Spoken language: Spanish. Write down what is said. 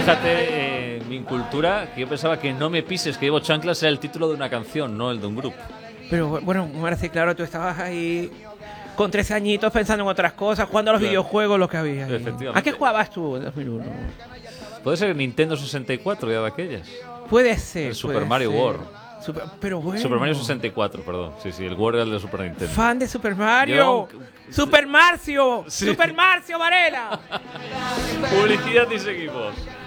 Fíjate, mi incultura, que yo pensaba que No me pises, que llevo chanclas, era el título de una canción, no el de un grupo. Pero bueno, ahora sí, claro, tú estabas ahí con 13 añitos pensando en otras cosas, jugando a los Claro. videojuegos, lo que había ahí. Efectivamente. ¿A qué jugabas tú en 2001? Puede ser Nintendo 64, ya de aquellas. Puede ser. El Super Mario World. Pero bueno. Super Mario 64, perdón. Sí, el World era el de Super Nintendo. Fan de Super Mario. ¡Super Marcio! Sí. ¡Super Marcio Varela! Publicidad y seguimos.